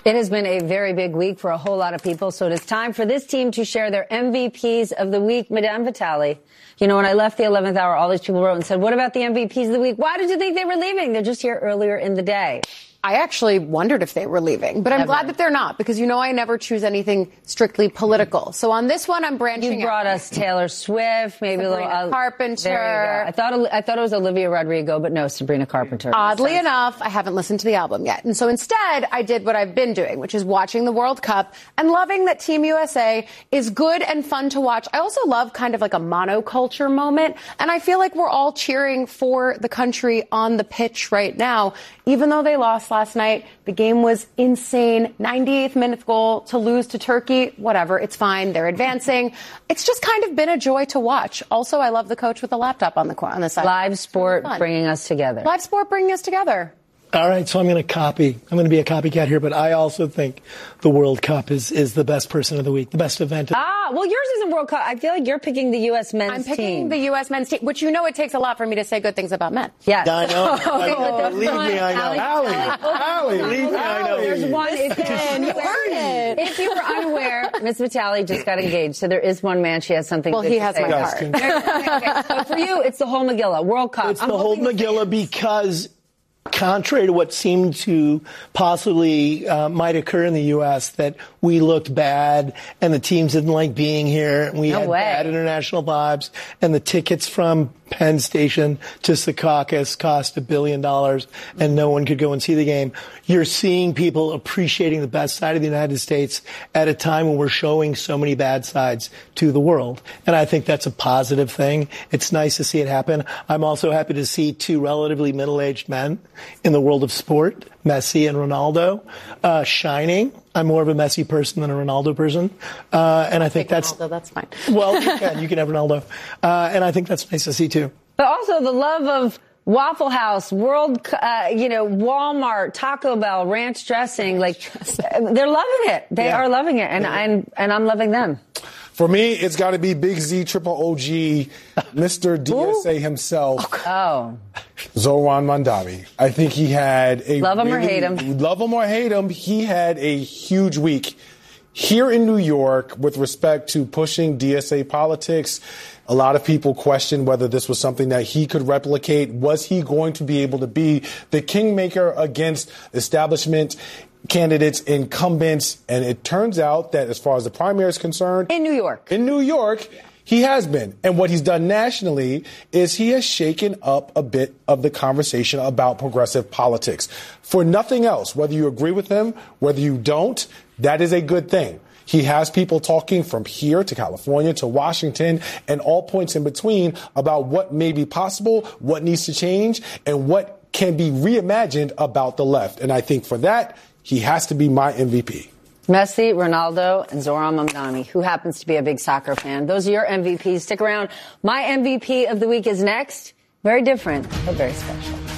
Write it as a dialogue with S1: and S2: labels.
S1: It has been a very big week for a whole lot of people, so it is time for this team to share their MVPs of the week. Madame Vitale, you know, when I left the 11th hour, all these people wrote and said, what about the MVPs of the week? Why did you think they were leaving? They're just here earlier in the day.
S2: I actually wondered if they were leaving, but I'm glad that they're not, because you know I never choose anything strictly political. So on this one, I'm branching out.
S1: You brought us Taylor Swift, maybe
S2: Sabrina
S1: a little
S2: Carpenter.
S1: There you go. I thought it was Olivia Rodrigo, but no, Sabrina Carpenter.
S2: Oddly enough, I haven't listened to the album yet. And so instead, I did what I've been doing, which is watching the World Cup and loving that Team USA is good and fun to watch. I also love kind of like a monoculture moment, and I feel like we're all cheering for the country on the pitch right now, even though they lost last night. The game was insane. 98th minute goal to lose to Turkey. Whatever. It's fine. They're advancing. It's just kind of been a joy to watch. Also, I love the coach with the laptop on the side.
S1: Live sport bringing us together.
S2: Live sport bringing us together.
S3: All right, so I'm going to be a copycat here, but I also think the World Cup is the best person of the week, the best event.
S1: Well, yours isn't World Cup. I feel like you're picking the U.S. men's team.
S2: I'm picking the U.S. men's team, which you know it takes a lot for me to say good things about men.
S1: Yes.
S3: I know. Believe me, I know. Allie, believe me, I know.
S1: There's one. If you were unaware, Miss Vitale just got engaged, so there is one man. She has something.
S2: Well, he has my heart.
S1: Okay. So for you, it's the whole Megillah World Cup.
S3: It's the whole Megillah because, contrary to what seemed to possibly might occur in the U.S., that we looked bad and the teams didn't like being here and we had bad international vibes and the tickets from Penn Station to Secaucus cost $1 billion and no one could go and see the game. You're seeing people appreciating the best side of the United States at a time when we're showing so many bad sides to the world. And I think that's a positive thing. It's nice to see it happen. I'm also happy to see two relatively middle-aged men in the world of sport, Messi and Ronaldo, shining. I'm more of a Messi person than a Ronaldo person. And I think
S2: that's fine.
S3: Well, you can have Ronaldo. And I think that's nice to see too.
S1: But also the love of Waffle House, Walmart, Taco Bell, ranch dressing, they're loving it. They are loving it. And I'm loving them.
S4: For me, it's got to be Big Z, Triple OG, Mr. DSA himself.
S1: Oh.
S4: Zoran Mandami. I think he had a
S1: love him or hate him.
S4: Love him or hate him. He had a huge week here in New York with respect to pushing DSA politics. A lot of people questioned whether this was something that he could replicate. Was he going to be able to be the kingmaker against establishment candidates, incumbents? And it turns out that as far as the primary is concerned,
S1: in New York,
S4: he has been. And what he's done nationally is he has shaken up a bit of the conversation about progressive politics. For nothing else, whether you agree with him, whether you don't, that is a good thing. He has people talking from here to California to Washington and all points in between about what may be possible, what needs to change, and what can be reimagined about the left. And I think for that, he has to be my MVP.
S1: Messi, Ronaldo, and Zoran Mamdani, who happens to be a big soccer fan. Those are your MVPs. Stick around. My MVP of the week is next. Very different, but very special.